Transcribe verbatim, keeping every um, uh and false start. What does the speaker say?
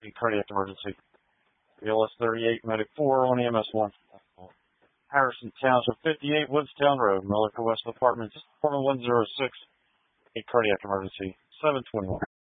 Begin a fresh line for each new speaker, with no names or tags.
A cardiac emergency. B L S thirty-eight, medic four on E M S one. Harrison Township, fifty-eight Woodstown Road, Millica West Apartments, apartment one oh six. A cardiac emergency. seven twenty-one.